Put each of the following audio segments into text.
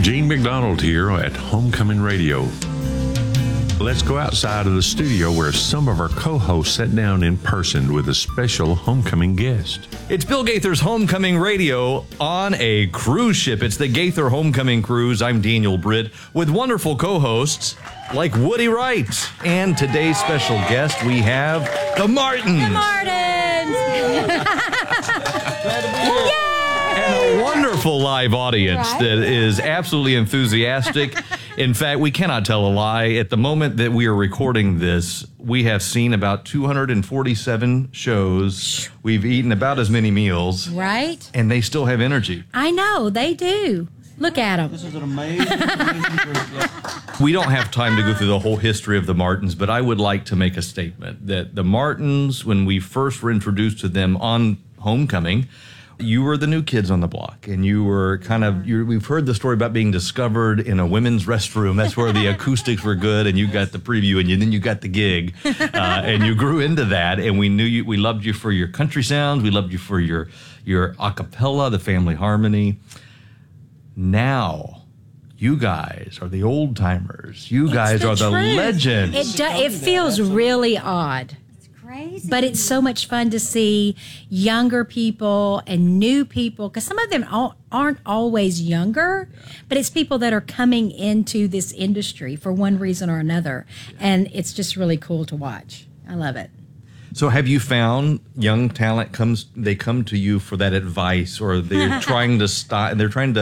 Gene McDonald here at Homecoming Radio. Let's go outside of the studio where some of our co-hosts sat down in person with a special homecoming guest. It's Bill Gaither's Homecoming Radio on a cruise ship. It's the Gaither Homecoming Cruise. I'm Daniel Britt with wonderful co-hosts like Woody Wright. And today's special guest, we have the Martins. The Martins! Glad to be here. And a wonderful live audience that is absolutely enthusiastic. In fact, we cannot tell a lie. At the moment that we are recording this, we have seen about 247 shows. We've eaten about as many meals. Right? And they still have energy. I know, they do. Look at them. This is an amazing group. Yeah. We don't have time to go through the whole history of the Martins, but I would like to make a statement that the Martins, when we first were introduced to them on Homecoming, you were the new kids on the block, and you were we've heard the story about being discovered in a women's restroom. That's where the acoustics were good, and you got the preview, and then you got the gig, and you grew into that, and we loved you for your country sounds. We loved you for your a cappella, the family harmony. Now, you guys are the old timers. You guys are the legends. It feels really odd. Crazy. But it's so much fun to see younger people and new people, because some of them aren't always younger, but it's people that are coming into this industry for one reason or another. And it's just really cool to watch. I love it. So have you found young talent come to you for that advice, or they're trying to I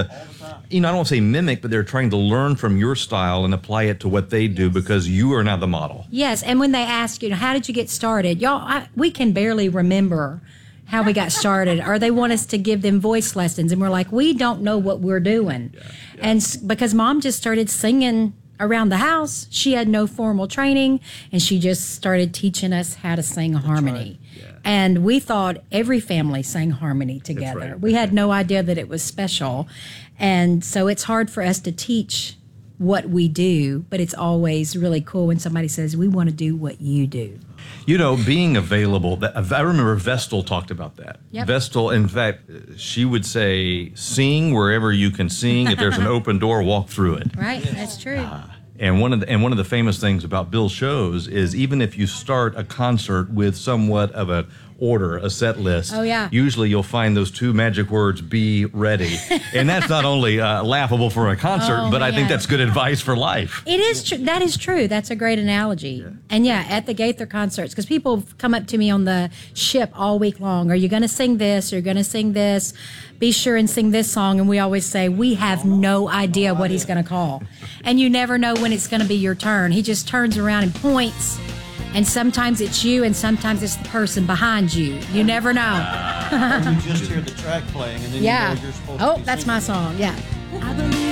don't want to say mimic, but they're trying to learn from your style and apply it to what they do because you are now the model? Yes, and when they ask, how did you get started? Y'all, we can barely remember how we got started, or they want us to give them voice lessons, and we're like, we don't know what we're doing. And because Mom just started singing around the house, she had no formal training, and she just started teaching us how to sing harmony. And we thought every family sang harmony together. We had no idea that it was special. And so it's hard for us to teach what we do, but it's always really cool when somebody says, we want to do what you do. Being available, I remember Vestal talked about that. Yep. Vestal, in fact, she would say, sing wherever you can sing. If there's an open door, walk through it. Right, that's true. And one of the famous things about Bill's shows is even if you start a concert with somewhat of a set list, usually you'll find those two magic words, be ready. And that's not only laughable for a concert, but I think that's good advice for life. It is true. That is true. That's a great analogy. And at the Gaither concerts, because people come up to me on the ship all week long, are you going to sing this? Are you going to sing this? Be sure and sing this song. And we always say, we have no idea what he's going to call. And you never know when it's going to be your turn. He just turns around and points. And sometimes it's you, and sometimes it's the person behind you. You never know. You just hear the track playing, and then you know you're supposed to be that's my song. Yeah. I believe